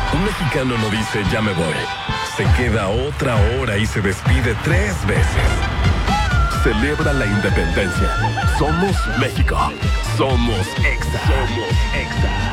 Un mexicano no dice ya me voy. Se queda otra hora y se despide 3 veces. Celebra la independencia. Somos México. Somos Exa. Somos Exa.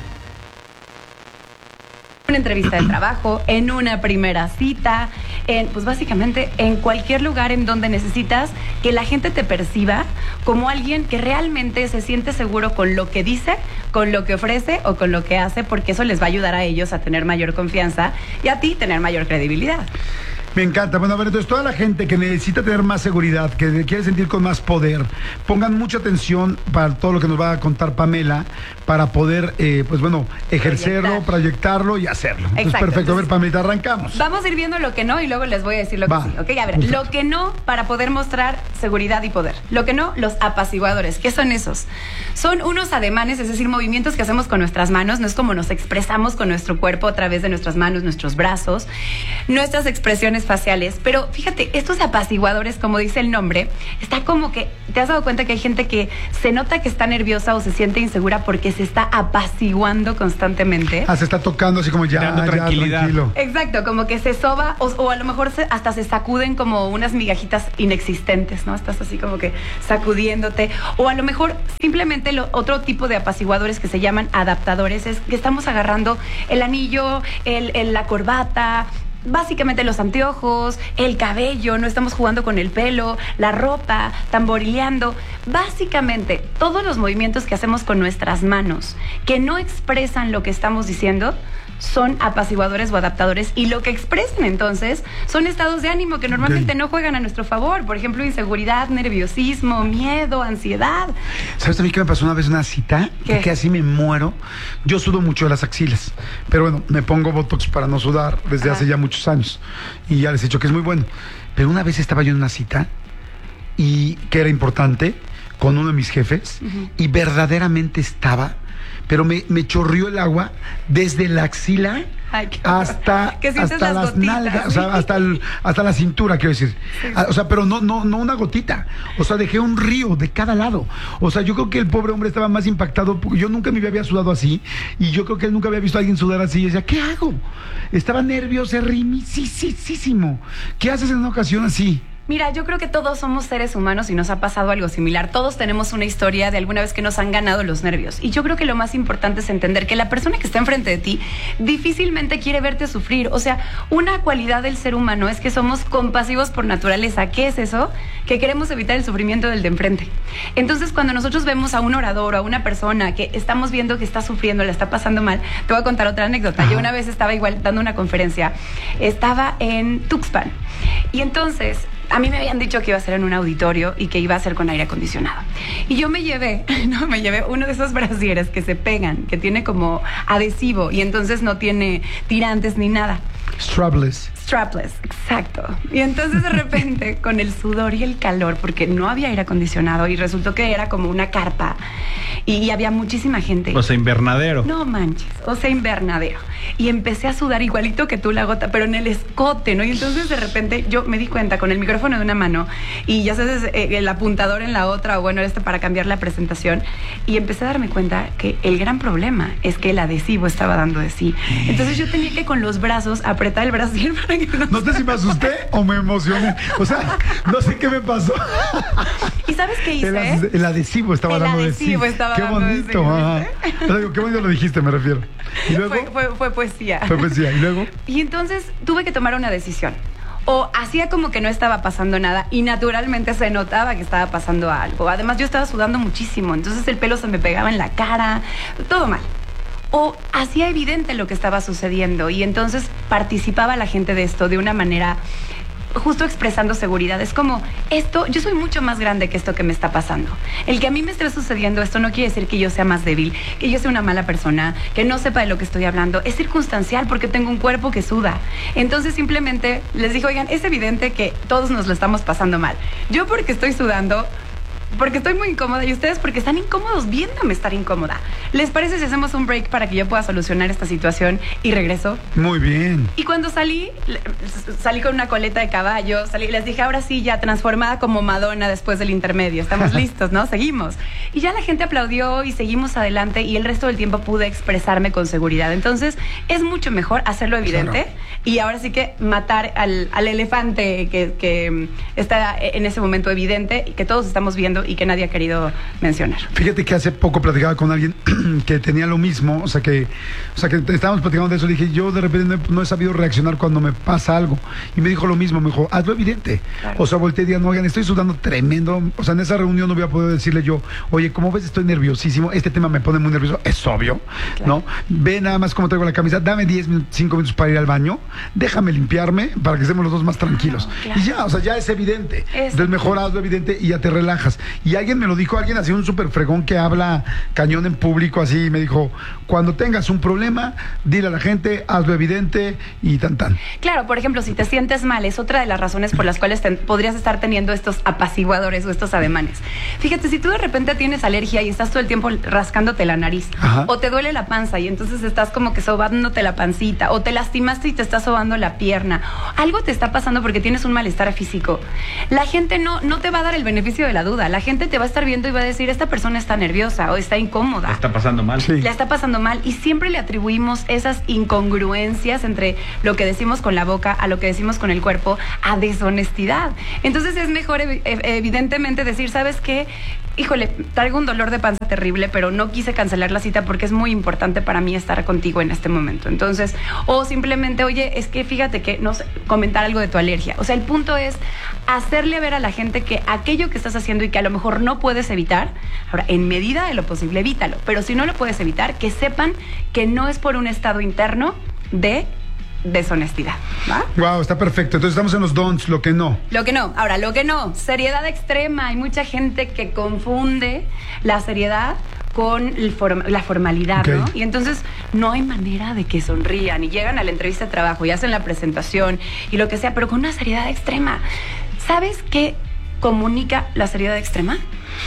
Una entrevista de trabajo, en una primera cita, pues básicamente en cualquier lugar en donde necesitas que la gente te perciba como alguien que realmente se siente seguro con lo que dice, con lo que ofrece o con lo que hace, porque eso les va a ayudar a ellos a tener mayor confianza y a ti tener mayor credibilidad. Me encanta. Bueno, a ver, entonces toda la gente que necesita tener más seguridad, que quiere sentir con más poder, pongan mucha atención para todo lo que nos va a contar Pamela, para poder, pues bueno, ejercerlo, proyectarlo y hacerlo. Entonces, exacto. Perfecto. Entonces, a ver, Pamelita, arrancamos. Vamos a ir viendo lo que no y luego les voy a decir lo que sí. Ok, a ver, perfecto. Lo que no para poder mostrar seguridad y poder. Lo que no, los apaciguadores. ¿Qué son esos? Son unos ademanes, es decir, movimientos que hacemos con nuestras manos. No es como nos expresamos con nuestro cuerpo a través de nuestras manos, nuestros brazos, nuestras expresiones faciales. Pero fíjate, estos apaciguadores, como dice el nombre, está como que, ¿te has dado cuenta que hay gente que se nota que está nerviosa o se siente insegura porque se está apaciguando constantemente? Se está tocando así como ya tranquilo. Exacto, como que se soba o a lo mejor hasta se sacuden como unas migajitas inexistentes, ¿no? Estás así como que sacudiéndote. O a lo mejor simplemente otro tipo de apaciguadores que se llaman adaptadores es que estamos agarrando el anillo, la corbata, básicamente los anteojos, el cabello, no estamos jugando con el pelo, la ropa, tamborileando. Básicamente, todos los movimientos que hacemos con nuestras manos que no expresan lo que estamos diciendo son apaciguadores o adaptadores, y lo que expresan entonces son estados de ánimo que normalmente no juegan a nuestro favor. Por ejemplo, inseguridad, nerviosismo, miedo, ansiedad. ¿Sabes a mí qué me pasó una vez en una cita? Que así me muero. Yo sudo mucho de las axilas, pero bueno, me pongo Botox para no sudar desde hace ya muchos años y ya les he dicho que es muy bueno. Pero una vez estaba yo en una cita y que era importante con uno de mis jefes y verdaderamente estaba, pero me chorrió el agua desde la axila hasta las nalgas, ¿sí? O sea, hasta la cintura, quiero decir. Sí. O sea, pero no una gotita. O sea, dejé un río de cada lado. O sea, yo creo que el pobre hombre estaba más impactado, porque yo nunca me había sudado así, y yo creo que él nunca había visto a alguien sudar así. Y decía, ¿qué hago? Estaba nervioso, rimisísimo. ¿Qué haces en una ocasión así? Mira, yo creo que todos somos seres humanos y nos ha pasado algo similar. Todos tenemos una historia de alguna vez que nos han ganado los nervios. Y yo creo que lo más importante es entender que la persona que está enfrente de ti difícilmente quiere verte sufrir. O sea, una cualidad del ser humano es que somos compasivos por naturaleza. ¿Qué es eso? Que queremos evitar el sufrimiento del de enfrente. Entonces, cuando nosotros vemos a un orador o a una persona que estamos viendo que está sufriendo, la está pasando mal, te voy a contar otra anécdota. Yo una vez estaba igual dando una conferencia. Estaba en Tuxpan. Y entonces, a mí me habían dicho que iba a ser en un auditorio y que iba a ser con aire acondicionado. Y yo me llevé uno de esos brasieres que se pegan, que tiene como adhesivo y entonces no tiene tirantes ni nada. Strapless, exacto. Y entonces de repente, con el sudor y el calor, porque no había aire acondicionado y resultó que era como una carpa y había muchísima gente. O sea, invernadero. No manches, o sea, invernadero. Y empecé a sudar igualito que tú, la gota, pero en el escote, ¿no? Y entonces de repente yo me di cuenta con el micrófono de una mano y ya sabes, el apuntador en la otra, o bueno, para cambiar la presentación, y empecé a darme cuenta que el gran problema es que el adhesivo estaba dando de sí. Entonces yo tenía que con los brazos apretar el brasier para que no sé si me asusté o me emocioné. O sea, no sé qué me pasó. ¿Y sabes qué hice? El adhesivo estaba dando de sí. Qué bonito. Qué bonito lo dijiste, me refiero. ¿Y luego? Fue poesía. Fue poesía. ¿Y luego? Y entonces tuve que tomar una decisión. O hacía como que no estaba pasando nada y naturalmente se notaba que estaba pasando algo. Además, yo estaba sudando muchísimo, entonces el pelo se me pegaba en la cara, todo mal. O hacía evidente lo que estaba sucediendo y entonces participaba la gente de esto de una manera justo expresando seguridad. Es como, yo soy mucho más grande que esto que me está pasando. El que a mí me esté sucediendo esto no quiere decir que yo sea más débil, que yo sea una mala persona, que no sepa de lo que estoy hablando. Es circunstancial porque tengo un cuerpo que suda. Entonces simplemente les dije, oigan, es evidente que todos nos lo estamos pasando mal. Yo porque estoy sudando, porque estoy muy incómoda y ustedes porque están incómodos viéndome estar incómoda. ¿Les parece si hacemos un break para que yo pueda solucionar esta situación y regreso? Muy bien. Y cuando salí con una coleta de caballo, les dije, ahora sí, ya transformada como Madonna después del intermedio. Estamos listos, ¿no? Seguimos. Y ya la gente aplaudió y seguimos adelante y el resto del tiempo pude expresarme con seguridad. Entonces, es mucho mejor hacerlo evidente, claro. Y ahora sí que matar al elefante que está en ese momento evidente y que todos estamos viendo y que nadie ha querido mencionar. Fíjate que hace poco platicaba con alguien que tenía lo mismo, o sea que estábamos platicando de eso, dije, yo de repente no he sabido reaccionar cuando me pasa algo, y me dijo lo mismo, me dijo, hazlo evidente, claro. O sea, volteé y dije, no, oigan, estoy sudando tremendo, o sea, en esa reunión no voy a poder decirle yo, oye, como ves, estoy nerviosísimo, este tema me pone muy nervioso, es obvio, claro. ¿No? Ve nada más cómo traigo la camisa, dame 5 minutos para ir al baño, déjame limpiarme para que estemos los dos más tranquilos, claro. Y ya, o sea, ya es evidente, entonces mejor hazlo evidente y ya te relajas. Y alguien me lo dijo, alguien así, un súper fregón que habla cañón en público, así, me dijo, cuando tengas un problema, dile a la gente, hazlo evidente y tan. Claro, por ejemplo, si te sientes mal, es otra de las razones por las cuales podrías estar teniendo estos apaciguadores o estos ademanes. Fíjate, si tú de repente tienes alergia y estás todo el tiempo rascándote la nariz, ajá, o te duele la panza y entonces estás como que sobándote la pancita, o te lastimaste y te estás sobando la pierna, algo te está pasando porque tienes un malestar físico, la gente no te va a dar el beneficio de la duda, la gente te va a estar viendo y va a decir, esta persona está nerviosa o está incómoda. La está pasando mal. Sí. La está pasando mal y siempre le atribuimos esas incongruencias entre lo que decimos con la boca a lo que decimos con el cuerpo a deshonestidad. Entonces es mejor evidentemente decir, ¿sabes qué? Híjole, traigo un dolor de panza terrible, pero no quise cancelar la cita porque es muy importante para mí estar contigo en este momento. Entonces, o simplemente, oye, es que fíjate que, no sé, comentar algo de tu alergia. O sea, el punto es hacerle ver a la gente que aquello que estás haciendo y que a lo mejor no puedes evitar, ahora, en medida de lo posible, evítalo. Pero si no lo puedes evitar, que sepan que no es por un estado interno de deshonestidad, ¿va? Wow, está perfecto. Entonces estamos en los don'ts, lo que no. Lo que no. Ahora, lo que no, seriedad extrema. Hay mucha gente que confunde la seriedad con la formalidad, okay, ¿no? Y entonces no hay manera de que sonrían y llegan a la entrevista de trabajo y hacen la presentación y lo que sea, pero con una seriedad extrema. ¿Sabes qué comunica la seriedad extrema?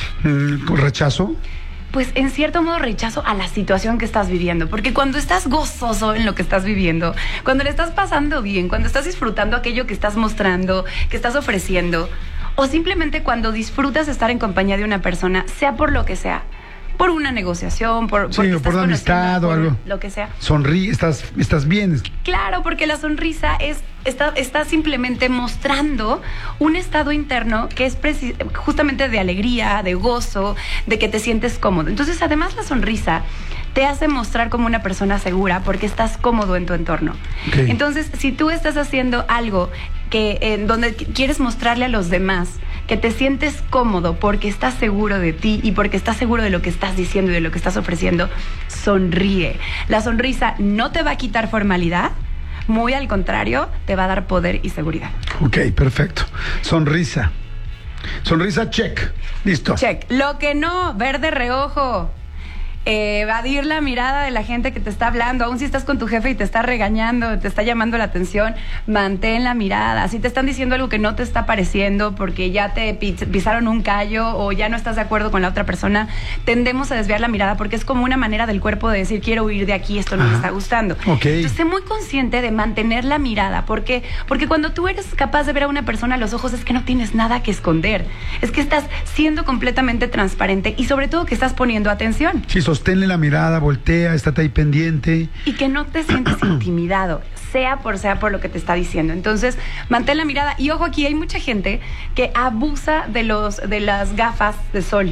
¿Con rechazo? Pues en cierto modo rechazo a la situación que estás viviendo, porque cuando estás gozoso en lo que estás viviendo, cuando le estás pasando bien, cuando estás disfrutando aquello que estás mostrando, que estás ofreciendo, o simplemente cuando disfrutas estar en compañía de una persona, sea por lo que sea, por una negociación, por una amistad o algo, lo que sea. Sonríe, estás bien. Claro, porque la sonrisa está simplemente mostrando un estado interno que es justamente de alegría, de gozo, de que te sientes cómodo. Entonces, además, la sonrisa te hace mostrar como una persona segura porque estás cómodo en tu entorno. Okay. Entonces, si tú estás haciendo algo en donde quieres mostrarle a los demás que te sientes cómodo porque estás seguro de ti y porque estás seguro de lo que estás diciendo y de lo que estás ofreciendo, sonríe. La sonrisa no te va a quitar formalidad, muy al contrario, te va a dar poder y seguridad. Ok, perfecto. Sonrisa, check. Listo. Check. Lo que no, ver de reojo. Evadir la mirada de la gente que te está hablando, aun si estás con tu jefe y te está regañando, te está llamando la atención, mantén la mirada. Si te están diciendo algo que no te está pareciendo porque ya te pisaron un callo o ya no estás de acuerdo con la otra persona, tendemos a desviar la mirada porque es como una manera del cuerpo de decir, quiero huir de aquí, esto no me está gustando. Okay. Entonces, sé muy consciente de mantener la mirada. ¿Por qué? Porque cuando tú eres capaz de ver a una persona a los ojos es que no tienes nada que esconder. Es que estás siendo completamente transparente y sobre todo que estás poniendo atención. Sí, sosténle la mirada, voltea, estate ahí pendiente. Y que no te sientes intimidado, sea por lo que te está diciendo. Entonces, mantén la mirada. Y ojo, aquí hay mucha gente que abusa de las gafas de sol.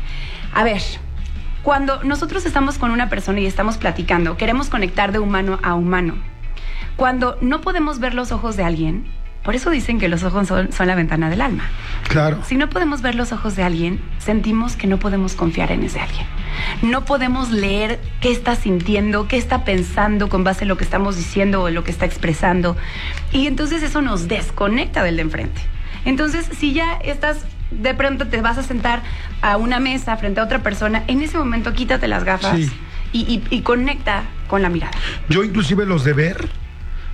A ver, cuando nosotros estamos con una persona y estamos platicando, queremos conectar de humano a humano. Cuando no podemos ver los ojos de alguien, por eso dicen que los ojos son la ventana del alma. Claro. Si no podemos ver los ojos de alguien, sentimos que no podemos confiar en ese alguien. No podemos leer qué está sintiendo, qué está pensando con base en lo que estamos diciendo o lo que está expresando. Y entonces eso nos desconecta del de enfrente. Entonces, si ya estás, de pronto te vas a sentar a una mesa frente a otra persona, en ese momento quítate las gafas, sí, y conecta con la mirada. Yo inclusive los de ver,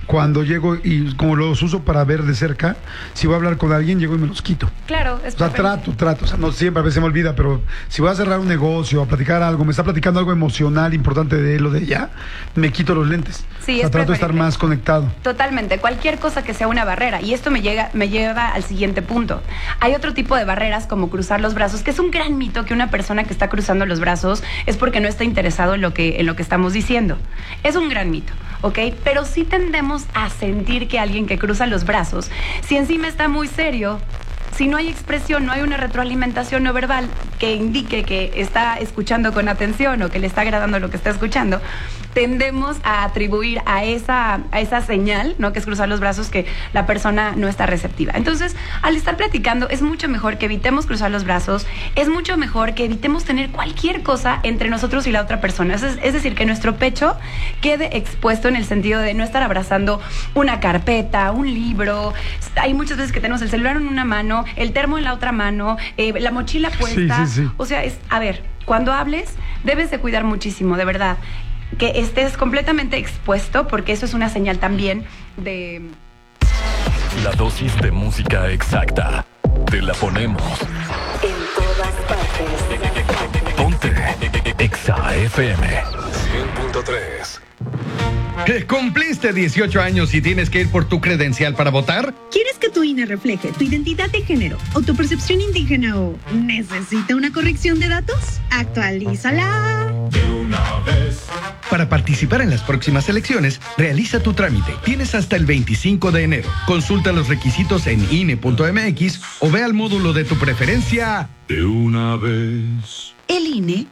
cuando llego y como los uso para ver de cerca, si voy a hablar con alguien, llego y me los quito. Claro, es O sea, trato, o sea, no siempre, a veces se me olvida, pero si voy a cerrar un negocio, a platicar algo, me está platicando algo emocional, importante de él o de ella, me quito los lentes. Sí, o sea, trato de estar más conectado. Totalmente, cualquier cosa que sea una barrera. Y esto me lleva al siguiente punto. Hay otro tipo de barreras como cruzar los brazos, que es un gran mito que una persona que está cruzando los brazos es porque no está interesado en lo que estamos diciendo. Es un gran mito, ¿ok? Pero sí tendemos a sentir que alguien que cruza los brazos, si encima está muy serio, si no hay expresión, no hay una retroalimentación no verbal que indique que está escuchando con atención o que le está agradando lo que está escuchando, tendemos a atribuir a esa señal, ¿no?, que es cruzar los brazos, que la persona no está receptiva. Entonces, al estar platicando, es mucho mejor que evitemos cruzar los brazos, es mucho mejor que evitemos tener cualquier cosa entre nosotros y la otra persona. Es decir, que nuestro pecho quede expuesto en el sentido de no estar abrazando una carpeta, un libro. Hay muchas veces que tenemos el celular en una mano, el termo en la otra mano, la mochila puesta. Sí. O sea, a ver, cuando hables, debes de cuidar muchísimo, de verdad, que estés completamente expuesto, porque eso es una señal también de... La dosis de música exacta. Te la ponemos. En todas partes. Ponte Exa FM 100.3. ¿Cumpliste 18 años y tienes que ir por tu credencial para votar? ¿Quieres que tu INE refleje tu identidad de género o tu percepción indígena o necesita una corrección de datos? Actualízala De una vez. Para participar en las próximas elecciones, realiza tu trámite. Tienes hasta el 25 de enero. Consulta los requisitos en INE.mx o ve al módulo de tu preferencia. De una vez. El INE